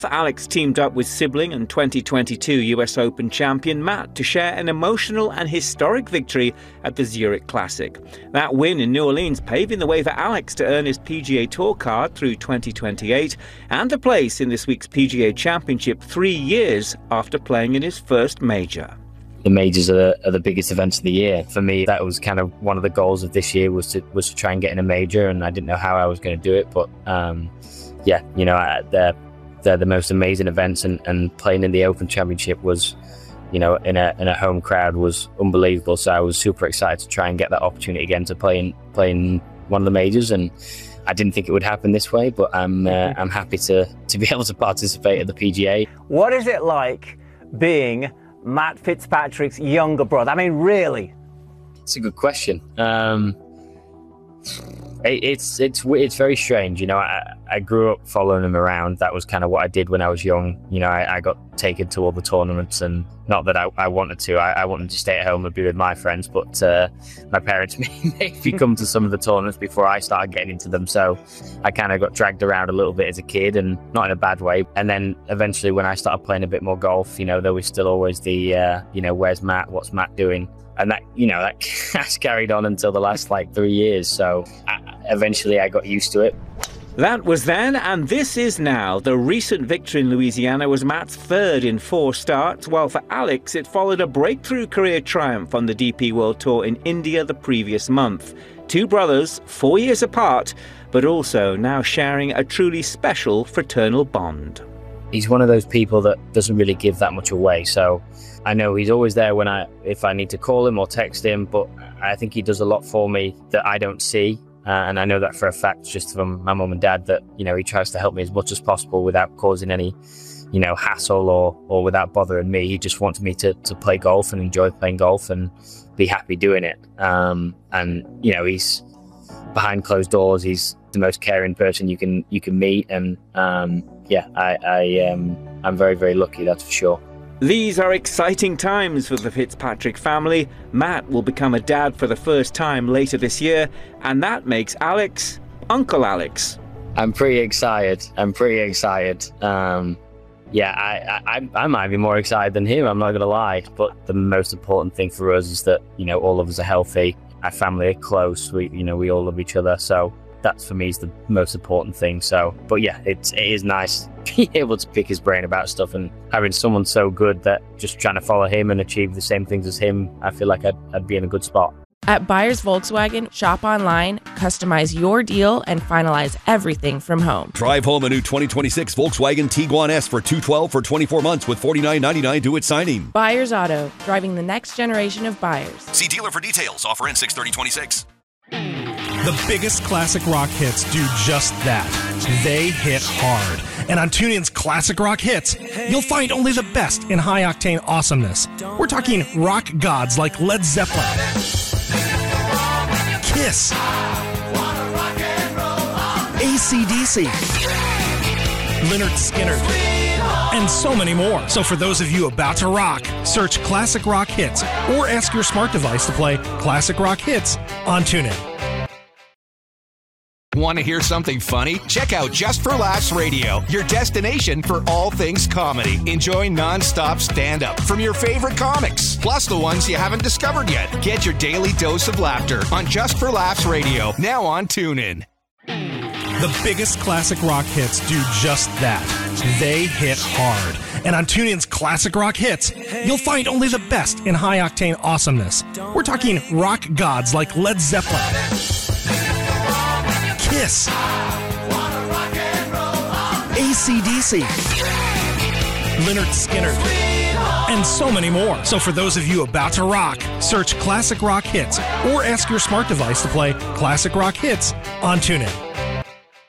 Alex teamed up with sibling and 2022 US Open champion Matt to share an emotional and historic victory at the Zurich Classic. That win in New Orleans paving the way for Alex to earn his PGA Tour card through 2028 and a place in this week's PGA Championship 3 years after playing in his first major. The majors are the biggest events of the year. For me, that was kind of one of the goals of this year was to try and get in a major, and I didn't know how I was going to do it, but they're the most amazing events, and playing in the Open Championship was, in a home crowd was unbelievable. So I was super excited to try and get that opportunity again to play in one of the majors, and I didn't think it would happen this way, but I'm happy to be able to participate at the PGA. What is it like being Matt Fitzpatrick's younger brother? I mean, really? It's a good question. It's very strange. I grew up following him around. That was kind of what I did when I was young. I got taken to all the tournaments, and not that I wanted to. I wanted to stay at home and be with my friends, but my parents made me come to some of the tournaments before I started getting into them. So I kind of got dragged around a little bit as a kid, and not in a bad way. And then eventually when I started playing a bit more golf, there was still always the, where's Matt? What's Matt doing? And that has carried on until the last 3 years. So eventually I got used to it. That was then, and this is now. The recent victory in Louisiana was Matt's third in 4 starts, while for Alex it followed a breakthrough career triumph on the DP World Tour in India the previous month. 2 brothers, 4 years apart, but also now sharing a truly special fraternal bond. He's one of those people that doesn't really give that much away, so I know he's always there if I need to call him or text him, but I think he does a lot for me that I don't see. And I know that for a fact just from my mum and dad that, he tries to help me as much as possible without causing any, hassle or without bothering me. He just wants me to play golf and enjoy playing golf and be happy doing it. He's behind closed doors. He's the most caring person you can meet. And I'm very, very lucky, that's for sure. These are exciting times for the Fitzpatrick family. Matt will become a dad for the first time later this year, and that makes Alex Uncle Alex. I'm pretty excited. I might be more excited than him, I'm not going to lie. But the most important thing for us is that, all of us are healthy. Our family are close. We all love each other. So that for me is the most important thing. So, but yeah, it is nice being able to pick his brain about stuff and having someone so good that just trying to follow him and achieve the same things as him, I feel like I'd be in a good spot. At Buyers Volkswagen, shop online, customize your deal, and finalize everything from home. Drive home a new 2026 Volkswagen Tiguan S for $212 for 24 months with $49.99 due at signing. Buyers Auto, driving the next generation of buyers. See dealer for details. Offer ends 6/30/26. The biggest classic rock hits do just that. They hit hard. And on TuneIn's Classic Rock Hits, you'll find only the best in high-octane awesomeness. We're talking rock gods like Led Zeppelin, Kiss, AC/DC, Lynyrd Skynyrd, and so many more. So for those of you about to rock, search Classic Rock Hits or ask your smart device to play Classic Rock Hits on TuneIn. Want to hear something funny? Check out Just for Laughs Radio, your destination for all things comedy. Enjoy non-stop stand-up from your favorite comics, plus the ones you haven't discovered yet. Get your daily dose of laughter on Just for Laughs Radio, now on TuneIn. The biggest classic rock hits do just that. They hit hard. And on TuneIn's Classic Rock Hits, you'll find only the best in high-octane awesomeness. We're talking rock gods like Led Zeppelin, Kiss, AC/DC, Lynyrd Skynyrd, and so many more. So for those of you about to rock, search Classic Rock Hits or ask your smart device to play Classic Rock Hits on TuneIn.